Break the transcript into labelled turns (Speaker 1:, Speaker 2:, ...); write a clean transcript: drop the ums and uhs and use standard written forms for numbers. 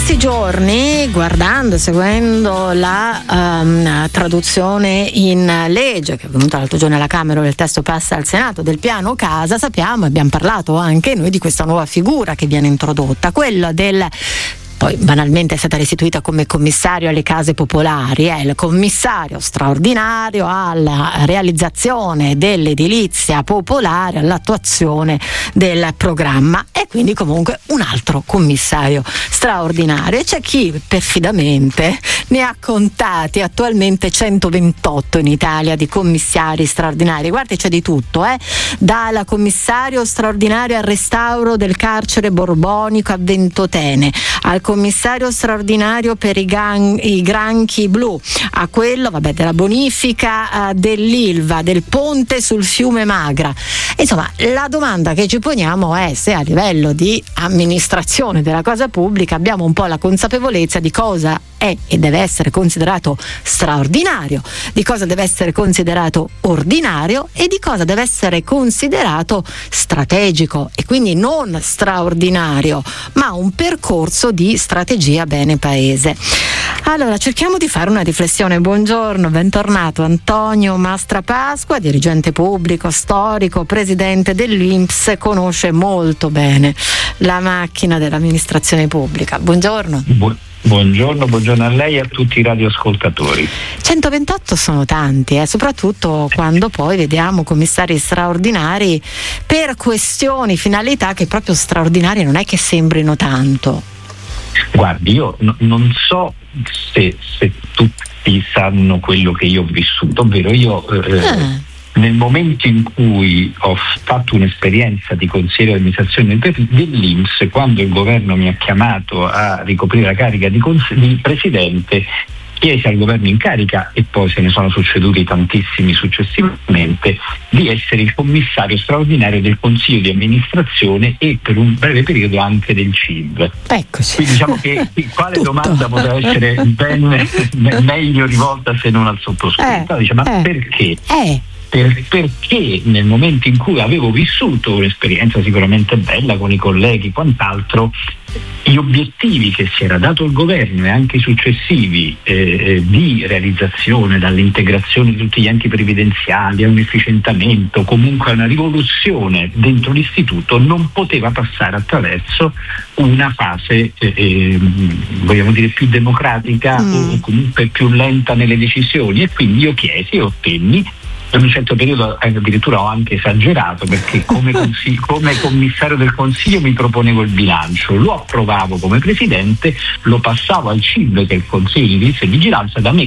Speaker 1: questi giorni, guardando e seguendo la traduzione in legge che è venuta l'altro giorno alla Camera, il testo passa al Senato, del piano casa, sappiamo, abbiamo parlato anche noi di questa nuova figura che viene introdotta, quella del, poi banalmente è stata restituita come commissario alle case popolari, è il commissario straordinario alla realizzazione dell'edilizia popolare, all'attuazione del programma, e quindi comunque un altro commissario straordinario. E c'è chi perfidamente ne ha contati attualmente 128 in Italia di commissari straordinari. Guardi, c'è di tutto, dal commissario straordinario al restauro del carcere borbonico a Ventotene, al commissario straordinario per i granchi blu, a quello della bonifica dell'Ilva, del ponte sul fiume Magra. Insomma, la domanda che ci poniamo è se a livello di amministrazione della cosa pubblica abbiamo un po' la consapevolezza di cosa è e deve essere considerato straordinario, di cosa deve essere considerato ordinario e di cosa deve essere considerato strategico, e quindi non straordinario ma un percorso di strategia bene paese. Allora, cerchiamo di fare una riflessione. Buongiorno, bentornato Antonio Mastrapasqua, dirigente pubblico, storico, presidente dell'INPS, conosce molto bene la macchina dell'amministrazione pubblica. Buongiorno.
Speaker 2: Buongiorno a lei e a tutti i radioascoltatori.
Speaker 1: 128 sono tanti, soprattutto quando poi vediamo commissari straordinari per questioni, finalità che proprio straordinarie non è che sembrino tanto.
Speaker 2: Guardi, io non so se tutti sanno quello che io ho vissuto, ovvero io nel momento in cui ho fatto un'esperienza di consigliere di amministrazione dell'INPS, quando il governo mi ha chiamato a ricoprire la carica di presidente, chiesi al governo in carica, e poi se ne sono succeduti tantissimi successivamente, di essere il commissario straordinario del consiglio di amministrazione e per un breve periodo anche del CIV.
Speaker 1: Eccoci.
Speaker 2: Quindi diciamo che quale
Speaker 1: Tutto.
Speaker 2: domanda potrà essere meglio rivolta se non al sottoscritto? Ma perché? Perché nel momento in cui avevo vissuto un'esperienza sicuramente bella con i colleghi e quant'altro, gli obiettivi che si era dato il governo e anche i successivi di realizzazione, dall'integrazione di tutti gli enti previdenziali a un efficientamento, comunque a una rivoluzione dentro l'istituto, non poteva passare attraverso una fase vogliamo dire più democratica o comunque più lenta nelle decisioni, e quindi io chiesi e ottenni. Per un certo periodo addirittura ho anche esagerato, perché come commissario del Consiglio mi proponevo il bilancio, lo approvavo come presidente, lo passavo al CIV, che è il Consiglio di Indirizzo e Vigilanza, da me